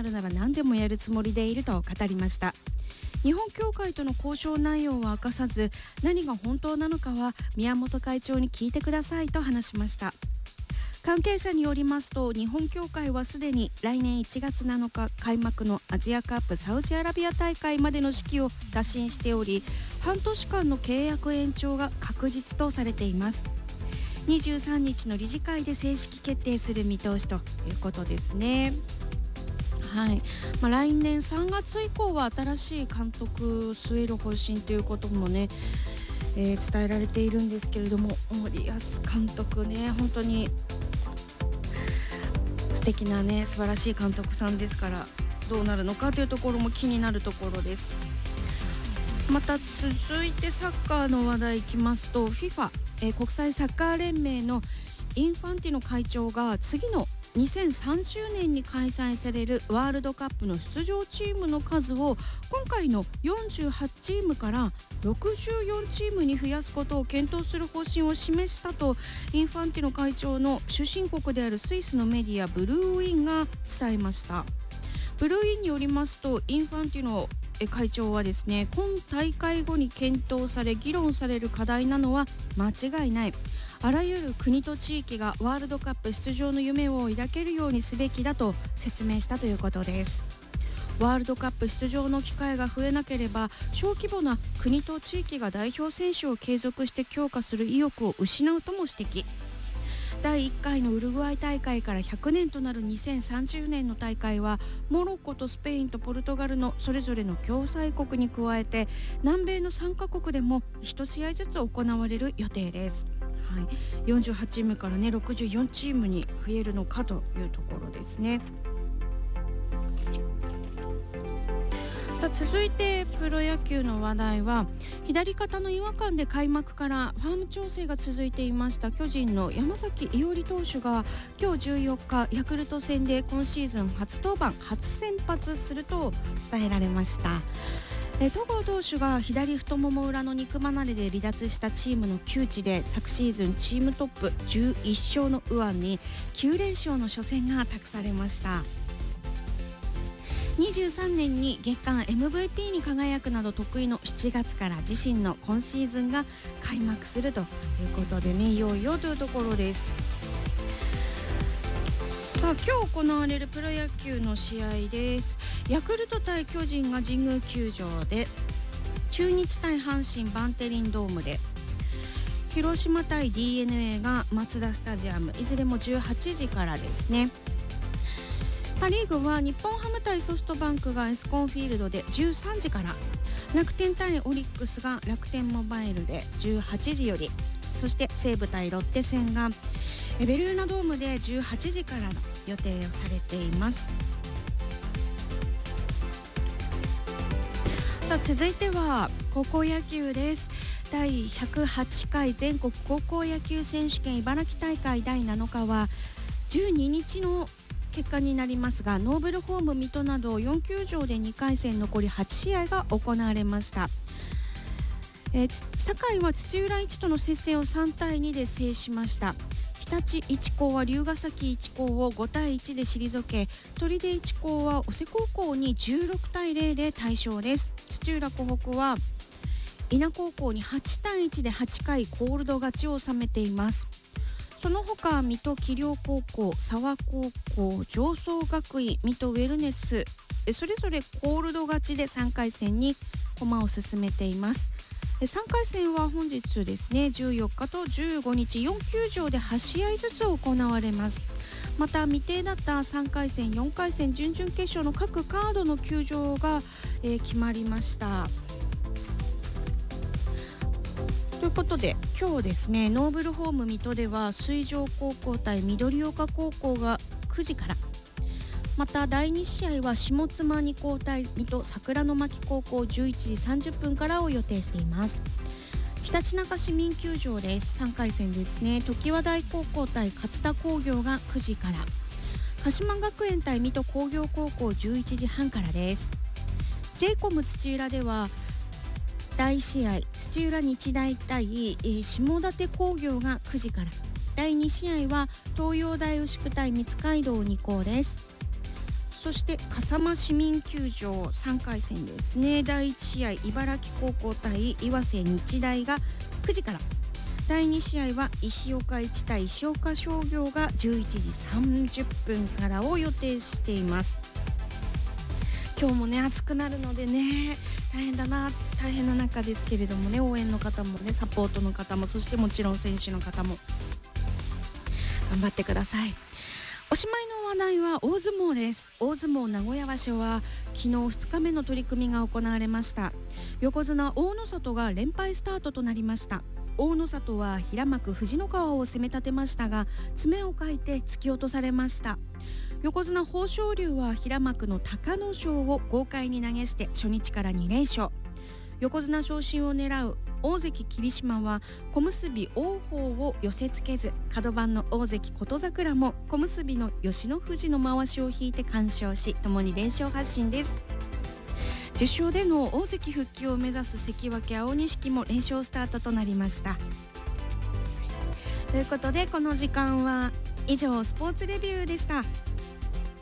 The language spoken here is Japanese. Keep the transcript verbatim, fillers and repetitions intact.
るなら何でもやるつもりでいると語りました。日本協会との交渉内容は明かさず、何が本当なのかは宮本会長に聞いてくださいと話しました。関係者によりますと、日本協会はすでに来年いちがつなのか開幕のアジアカップサウジアラビア大会までの指揮を打診しており、半年間の契約延長が確実とされています。にじゅうさんにちの理事会で正式決定する見通しということですね。はい、まあ、来年さんがつ以降は新しい監督を据える方針ということもね、えー、伝えられているんですけれども、森保監督ね、本当に素敵なね、素晴らしい監督さんですから、どうなるのかというところも気になるところです。また続いてサッカーの話題いきますと、 フィファ、えー、国際サッカー連盟のインファンティノ会長が次のにせんさんじゅうねんに開催されるワールドカップの出場チームの数を今回のよんじゅうはちチームからろくじゅうよんチームに増やすことを検討する方針を示したと、インファンティノ会長の出身国であるスイスのメディアブルーウィンが伝えました。ブルーウィンによりますと、インファンティノ会長はですね、今大会後に検討され議論される課題なのは間違いない、あらゆる国と地域がワールドカップ出場の夢を抱けるようにすべきだと説明したということです。ワールドカップ出場の機会が増えなければ、小規模な国と地域が代表選手を継続して強化する意欲を失うとも指摘。だいいっかいのウルグアイ大会からひゃくねんとなるにせんさんじゅうねんの大会は、モロッコとスペインとポルトガルのそれぞれの共催国に加えて、南米のさんカ国でもいち試合ずつ行われる予定です。はい、よんじゅうはちチームからねろくじゅうよんチームに増えるのかというところですね。さあ、続いてプロ野球の話題は、左肩の違和感で開幕からファーム調整が続いていました巨人の山崎伊織投手が今日じゅうよっかヤクルト戦で今シーズン初登板初先発すると伝えられました。え戸郷投手が左太もも裏の肉離れで離脱したチームの窮地で、昨シーズンチームトップじゅういっしょうの右腕にきゅうれんしょうの初戦が託されました。にじゅうさんねんに月間 エムブイピー に輝くなど得意のしちがつから自身の今シーズンが開幕するということでね、いよいよというところです。さあ、今日行われるプロ野球の試合です。ヤクルト対巨人が神宮球場で、中日対阪神バンテリンドームで、広島対 ディーエヌエー がマツダスタジアム、いずれもじゅうはちじからですね。パ・リーグは日本ハム対ソフトバンクがエスコンフィールドでじゅうさんじから、楽天対オリックスが楽天モバイルでじゅうはちじより、そして西武対ロッテ戦がベルーナドームでじゅうはちじからの予定をされています。さあ、続いては高校野球です。だいひゃくはちかい全国高校野球選手権茨城大会だいなのかはじゅうににちの結果になりますが、ノーブルホーム水戸などよんきゅうじょうでにかい戦残りはちしあいが行われました。えー、堺は土浦一との接戦をさんたいにで制しました。日立一高は龍ヶ崎一高をごたいいちで退け、取手一高は尾瀬高校にじゅうろくたいゼロで大勝です。土浦湖北は伊那高校にはちたいいちではちかいコールド勝ちを収めています。その他、水戸葵陵高校、佐和高校、常総学院、水戸ウェルネス、それぞれコールド勝ちでさんかい戦に駒を進めています。さんかい戦は本日ですね、じゅうよっかとじゅうごにちよんきゅうじょうではちしあいずつ行われます。また未定だったさんかい戦、よんかい戦、準々決勝の各カードの球場が、えー、決まりました。ということで、今日ですね、ノーブルホーム水戸では水上高校対緑岡高校がくじから、まただいにしあいは下妻二高対水戸桜の牧高校じゅういちじさんじゅっぷんからを予定しています。ひたちなか市民球場です。さんかい戦ですね、常盤台高校対勝田工業がくじから、鹿島学園対水戸工業高校じゅういちじはんからです。 ジェイコム 土浦ではだいいち試合土浦日大対、えー、下館工業がくじから、だいにしあいは東洋大牛久対三街道二高です。 そして笠間市民球場さんかい戦ですね。だいいち試合茨城高校対岩瀬日大がくじから、だいに試合は石岡一対石岡商業がじゅういちじさんじゅっぷんからを予定しています。今日もね暑くなるのでね大変だな大変な中ですけれどもね、応援の方もねサポートの方も、そしてもちろん選手の方も頑張ってください。おしまいの話題は大相撲です。大相撲名古屋場所は昨日ふつかめの取り組みが行われました。横綱大野里が連敗スタートとなりました。大野里は平幕藤の川を攻め立てましたが、爪をかいて突き落とされました。横綱豊昇龍は平幕の隆の勝を豪快に投げ捨て初日からに連勝。横綱昇進を狙う大関霧島は小結王鵬を寄せつけず、角番の大関琴櫻も小結の吉野富士のまわしを引いて完勝し、ともに連勝発進です。じゅっ勝での大関復帰を目指す関脇青錦も連勝スタートとなりました。ということでこの時間は以上スポーツレビューでした。